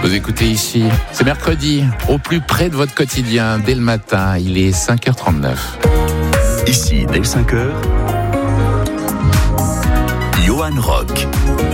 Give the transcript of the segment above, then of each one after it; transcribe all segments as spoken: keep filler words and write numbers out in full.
Vous écoutez ici, c'est mercredi, au plus près de votre quotidien, dès le matin, il est cinq heures trente-neuf. Ici, dès cinq heures, Johan Rock.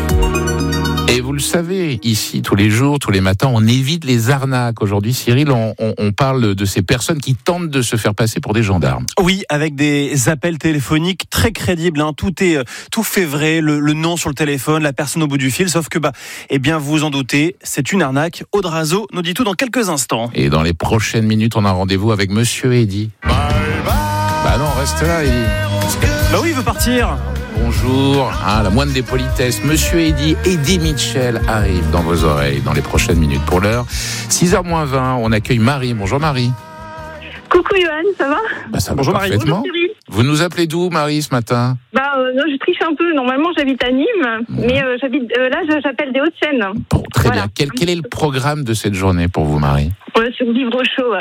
Et vous le savez, ici, tous les jours, tous les matins, on évite les arnaques. Aujourd'hui, Cyril, on, on, on parle de ces personnes qui tentent de se faire passer pour des gendarmes. Oui, avec des appels téléphoniques très crédibles. Hein. Tout est tout fait vrai, le, le nom sur le téléphone, la personne au bout du fil. Sauf que, bah, eh bien, vous vous en doutez, c'est une arnaque. Audrazo nous dit tout dans quelques instants. Et dans les prochaines minutes, on a rendez-vous avec Monsieur Eddy. Bye bye. Bah non, reste là, Eddy. Bah oui, il veut partir. Bonjour, hein, la moindre des politesses, Monsieur Eddy, Eddy Mitchell arrive dans vos oreilles dans les prochaines minutes. Pour l'heure, six heures moins vingt, on accueille Marie. Bonjour Marie. Coucou Johan, ça va? Bah, ça Bonjour va Marie. parfaitement. Bonjour Cyril. Vous nous appelez d'où, Marie, ce matin? Bah euh, non, je triche un peu. Normalement, j'habite à Nîmes, Bon. mais euh, j'habite euh, là, j'appelle des Hauts-de-Seine. Bon, très Voilà. bien. Quel, quel est le programme de cette journée pour vous, Marie? Ouais, survivre au chaud.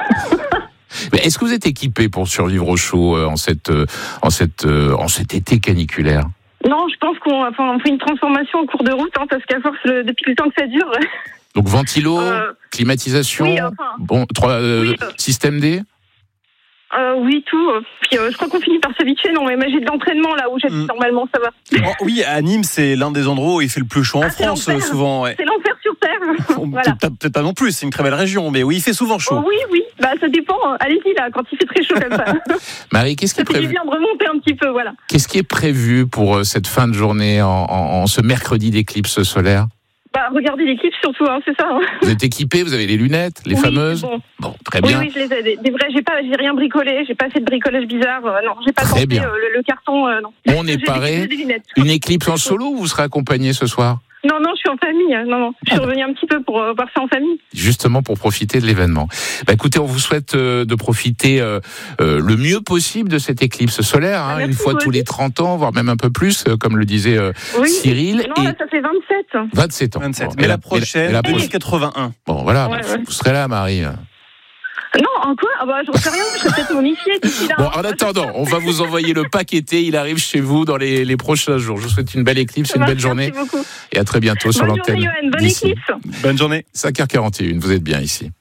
Mais est-ce que vous êtes équipé pour survivre au chaud euh, en cette, euh, en cette, euh, en cet été caniculaire? Non, je pense qu'on enfin, on fait une transformation en cours de route, hein, parce qu'à force, le, depuis le temps que ça dure. Donc ventilo, Euh, climatisation, oui, enfin, bon, trois, euh, oui, euh, système D. Euh, oui, tout. Puis euh, je crois qu'on finit par s'habituer. Non, mais moi, j'ai de l'entraînement là où j'habite. Mm. Normalement, ça va. Oh, oui, à Nîmes, c'est l'un des endroits où il fait le plus chaud en Ah, c'est France, l'enfer. souvent. Ouais. C'est l'enfer sur terre. Bon, Voilà. peut-être, peut-être pas non plus, c'est une très belle région, mais oui, il fait souvent chaud. Oh, oui, oui. Bah, ça dépend. Allez-y là, quand il fait très chaud comme ça. Marie, qu'est-ce qui Ça est fait du prévu? bien de remonter un petit peu, voilà. Qu'est-ce qui est prévu pour euh, cette fin de journée en, en, en ce mercredi d'éclipse solaire? Bah, regardez l'équipe surtout, hein, c'est ça. Hein. Vous êtes équipé, vous avez les lunettes, les Oui, fameuses. c'est bon. Bon, très Oui, bien. oui, je les ai. Des, des vrais, j'ai pas, j'ai rien bricolé, j'ai pas fait de bricolage bizarre. Euh, non, j'ai pas Très tenté bien. euh, le, le carton. Euh, non. On est J'ai paré. des, des lunettes. Une éclipse en solo ou vous serez accompagné ce soir? Non, non, je suis en famille. Non, non, je suis revenue un petit peu pour euh, voir ça en famille. Justement pour profiter de l'événement. Bah, écoutez, on vous souhaite euh, de profiter euh, euh, le mieux possible de cette éclipse solaire, hein, Merci, une fois vous tous aussi. les trente ans, voire même un peu plus, euh, comme le disait euh, Oui. Cyril. Non, et là, ça fait vingt-sept. vingt-sept ans. vingt-sept. Bon, mais et la prochaine, et la deux mille prochaine. quatre-vingt-un. Bon, voilà, Ouais, bah, ouais. vous serez là, Marie. Non, en quoi? Ah bah, j'en sais rien, je vais peut-être m'onifier d'ici là. Bon, en attendant, on va vous envoyer le paqueté. Il arrive chez vous dans les, les prochains jours. Je vous souhaite une belle éclipse, Ça une marche, belle journée. Merci beaucoup. Et à très bientôt sur Bonne l'antenne. journée, Johan. Bonne d'ici. éclipse. Bonne journée. cinq heures quarante et une, vous êtes bien ici.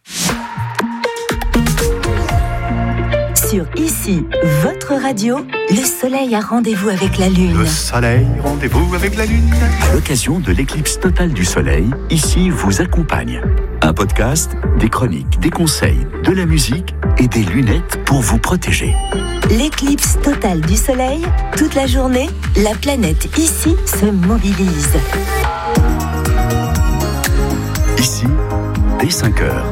Sur Ici, votre radio, le soleil a rendez-vous avec la lune. Le soleil, rendez-vous avec la lune. À l'occasion de l'éclipse totale du soleil, Ici vous accompagne. Un podcast, des chroniques, des conseils, de la musique et des lunettes pour vous protéger. L'éclipse totale du soleil, toute la journée, la planète Ici se mobilise. Ici, dès cinq heures.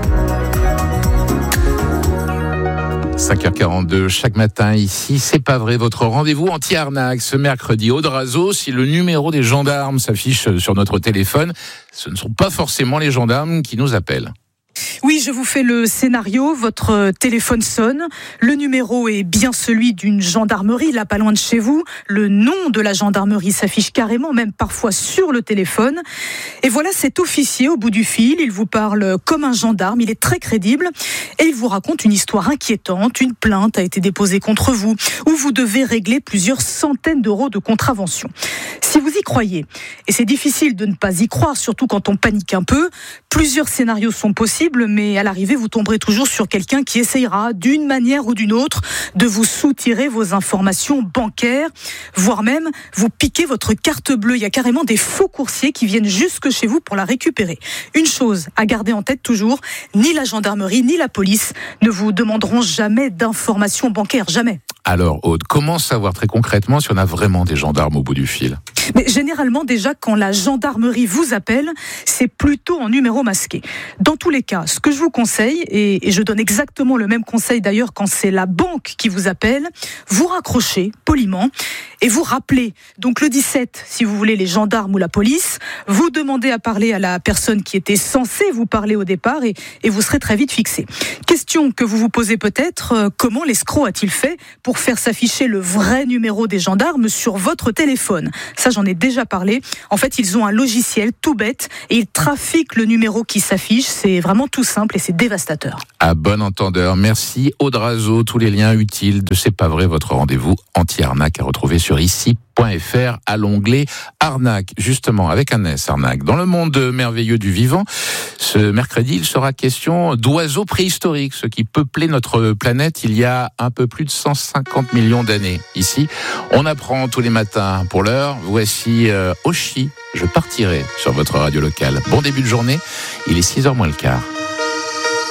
cinq heures quarante-deux, chaque matin ici, c'est pas vrai, votre rendez-vous anti-arnaque ce mercredi. Audrazo, si le numéro des gendarmes s'affiche sur notre téléphone, ce ne sont pas forcément les gendarmes qui nous appellent. Oui, je vous fais le scénario. Votre téléphone sonne. Le numéro est bien celui d'une gendarmerie, là, pas loin de chez vous. Le nom de la gendarmerie s'affiche carrément, même parfois sur le téléphone. Et voilà cet officier au bout du fil. Il vous parle comme un gendarme. Il est très crédible. Et il vous raconte une histoire inquiétante. Une plainte a été déposée contre vous, où vous devez régler plusieurs centaines d'euros de contravention. Si vous y croyez, et c'est difficile de ne pas y croire, surtout quand on panique un peu, plusieurs scénarios sont possibles, mais à l'arrivée, vous tomberez toujours sur quelqu'un qui essayera, d'une manière ou d'une autre, de vous soutirer vos informations bancaires, voire même vous piquer votre carte bleue. Il y a carrément des faux coursiers qui viennent jusque chez vous pour la récupérer. Une chose à garder en tête toujours, ni la gendarmerie, ni la police ne vous demanderont jamais d'informations bancaires, jamais. Alors, Aude, comment savoir très concrètement si on a vraiment des gendarmes au bout du fil? Mais généralement, déjà, quand la gendarmerie vous appelle, c'est plutôt en numéro masqué. Dans tous les cas, ce que je vous conseille, et, et je donne exactement le même conseil d'ailleurs quand c'est la banque qui vous appelle, vous raccrochez poliment et vous rappelez. Donc le dix-sept, si vous voulez, les gendarmes ou la police, vous demandez à parler à la personne qui était censée vous parler au départ et, et vous serez très vite fixé. Question que vous vous posez peut-être, euh, comment l'escroc a-t-il fait pour faire s'afficher le vrai numéro des gendarmes sur votre téléphone? Ça, j'en ai déjà parlé. En fait, ils ont un logiciel tout bête et ils trafiquent le numéro qui s'affiche. C'est vraiment tout simple et c'est dévastateur. À bon entendeur, merci Audrazo. Tous les liens utiles de C'est pas vrai, votre rendez-vous anti-arnaque à retrouver sur ici point f r à l'onglet arnaque, justement avec un S, arnaque. Dans le monde merveilleux du vivant, Ce mercredi, il sera question d'oiseaux préhistoriques, ceux qui peuplaient notre planète il y a un peu plus de cent cinquante millions d'années. Ici, on apprend tous les matins. Pour l'heure, voici euh, Oshi, je partirai sur votre radio locale. Bon début de journée, il est six heures moins le quart.